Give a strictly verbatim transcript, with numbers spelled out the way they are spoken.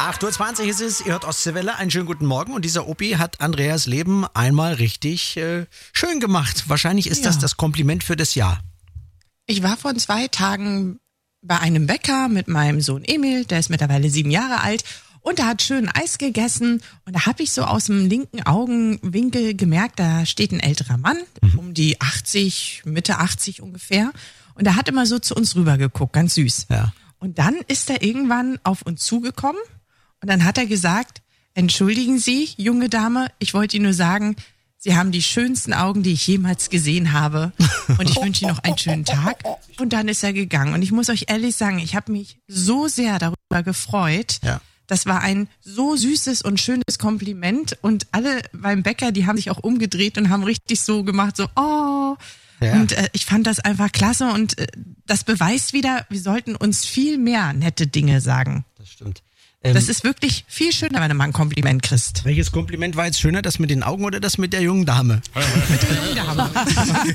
acht Uhr zwanzig ist es, ihr hört Ostseewelle, einen schönen guten Morgen und dieser Opi hat Andreas Leben einmal richtig äh, schön gemacht. Wahrscheinlich ist ja. das das Kompliment für das Jahr. Ich war vor zwei Tagen bei einem Bäcker mit meinem Sohn Emil, der ist mittlerweile sieben Jahre alt und er hat schön Eis gegessen und da habe ich so aus dem linken Augenwinkel gemerkt, da steht ein älterer Mann, mhm. um die achtzig, Mitte achtzig ungefähr und der hat immer so zu uns rüber geguckt, ganz süß. Ja. Und dann ist er irgendwann auf uns zugekommen und dann hat er gesagt, entschuldigen Sie, junge Dame, ich wollte Ihnen nur sagen, Sie haben die schönsten Augen, die ich jemals gesehen habe und ich wünsche Ihnen noch einen schönen Tag. Und dann ist er gegangen und ich muss euch ehrlich sagen, ich habe mich so sehr darüber gefreut. Ja. Das war ein so süßes und schönes Kompliment und alle beim Bäcker, die haben sich auch umgedreht und haben richtig so gemacht, so oh. Ja. Und äh, ich fand das einfach klasse und äh, das beweist wieder, wir sollten uns viel mehr nette Dinge sagen. Das stimmt. Ähm, das ist wirklich viel schöner, wenn du mal ein Kompliment kriegst. Welches Kompliment war jetzt schöner, das mit den Augen oder das mit der jungen Dame? Mit der jungen Dame.